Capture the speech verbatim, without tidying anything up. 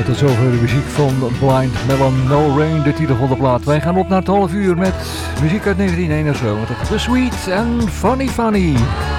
En tot zover de muziek van Blind Melon, No Rain, de titel van de plaat. Wij gaan op naar het half uur met muziek uit negentien eenenzeventig. The Sweet and Funny Funny.